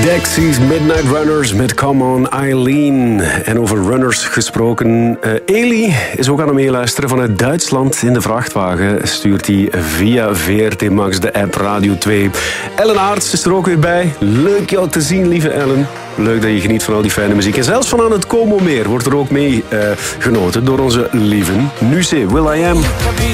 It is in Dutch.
Dexys Midnight Runners met Come On Eileen. En over runners gesproken. Eli is ook aan het meeluisteren vanuit Duitsland. In de vrachtwagen stuurt hij via VRT Max de app Radio 2. Ellen Aarts is er ook weer bij. Leuk jou te zien, lieve Ellen. Leuk dat je geniet van al die fijne muziek. En zelfs van aan het Como Meer wordt er ook mee genoten door onze lieven Nuce, Will I Am.